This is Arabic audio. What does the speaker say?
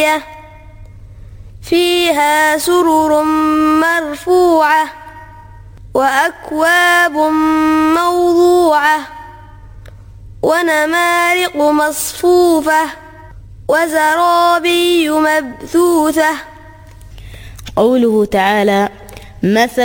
دانية فيها سرر مرفوعة وأكواب موضوعة ونمارق مصفوفة وزرابي مبثوثة. قوله تعالى: مثل